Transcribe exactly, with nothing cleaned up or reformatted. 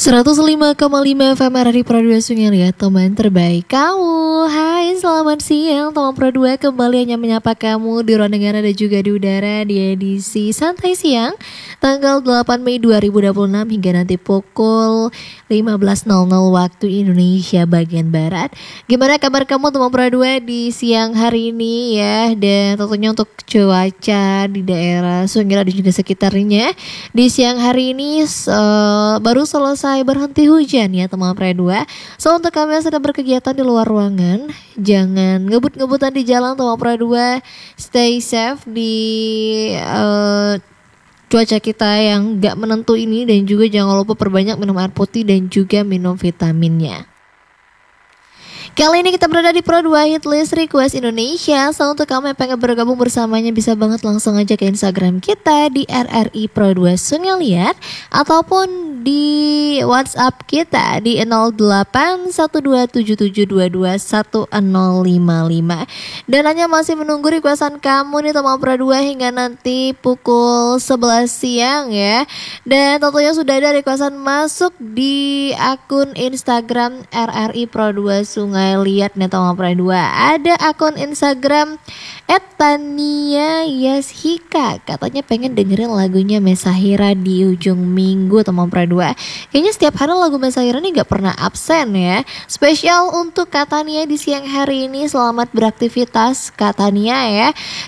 seratus lima koma lima F M R R I Pro dua Sungai Liat, teman terbaik kamu. Hai, selamat siang teman Pro dua, kembali hanya menyapa kamu di ruang dengar dan juga di udara di edisi Santai Siang tanggal delapan Mei dua ribu dua puluh enam hingga nanti pukul lima belas nol nol waktu Indonesia bagian Barat. Gimana kabar kamu teman Pro dua di siang hari ini ya? Dan tentunya untuk cuaca di daerah Sungai Liat dan juga sekitarnya di siang hari ini uh, baru selesai berhenti hujan ya teman Pre dua. So untuk kami yang sedang berkegiatan di luar ruangan, jangan ngebut-ngebutan di jalan teman Pre dua. Stay safe di uh, cuaca kita yang gak menentu ini, dan juga jangan lupa perbanyak minum air putih dan juga minum vitaminnya. Kali ini kita berada di Pro dua Hit List Request Indonesia. So untuk kamu yang pengen bergabung bersamanya, bisa banget langsung aja ke Instagram kita di R R I Pro dua Sungai Liat, ataupun di WhatsApp kita di nol delapan satu dua tujuh tujuh dua dua satu nol lima lima. Dan hanya masih menunggu requestan kamu nih teman Pro dua hingga nanti pukul sebelas siang ya. Dan tentunya sudah ada requestan masuk di akun Instagram R R I Pro dua Sungai Liat nih teman Pro dua. Ada akun Instagram et tania yashika, katanya pengen dengerin lagunya Mesahira di ujung minggu teman Pro dua. Kayaknya setiap hari lagu Mesahira nih gak pernah absen ya. Spesial untuk Katania di siang hari ini, selamat beraktivitas Katania ya.